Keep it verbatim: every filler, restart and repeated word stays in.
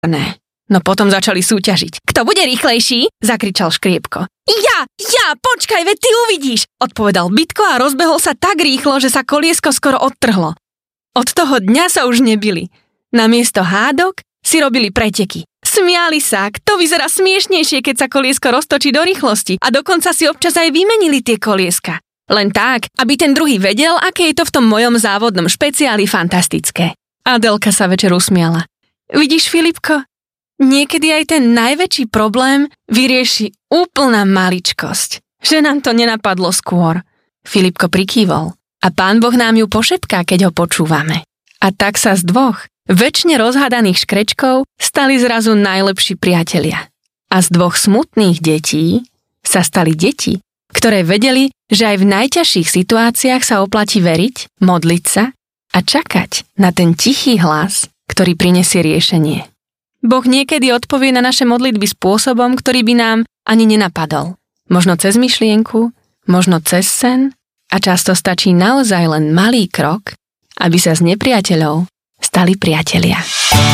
No potom začali súťažiť. Kto bude rýchlejší? Zakričal Škriepko. Ja, ja, počkaj, veď ty uvidíš, odpovedal Bytko a rozbehol sa tak rýchlo, že sa koliesko skoro odtrhlo. Od toho dňa sa už nebili. Namiesto hádok si robili preteky. Smiali sa, kto vyzerá smiešnejšie, keď sa koliesko roztočí do rýchlosti a dokonca si občas aj vymenili tie kolieska. Len tak, aby ten druhý vedel, aké je to v tom mojom závodnom špeciáli fantastické. Adelka sa večer usmiala. Vidíš, Filipko? Niekedy aj ten najväčší problém vyrieši úplná maličkosť. Že nám to nenapadlo skôr. Filipko prikývol. A Pán Boh nám ju pošepká, keď ho počúvame. A tak sa z dvoch večne rozhádaných škrečkov stali zrazu najlepší priatelia. A z dvoch smutných detí sa stali deti, ktoré vedeli, že aj v najťažších situáciách sa oplatí veriť, modliť sa a čakať na ten tichý hlas, ktorý prinesie riešenie. Boh niekedy odpovie na naše modlitby spôsobom, ktorý by nám ani nenapadol. Možno cez myšlienku, možno cez sen a často stačí naozaj len malý krok, aby sa z nepriateľov stali priatelia.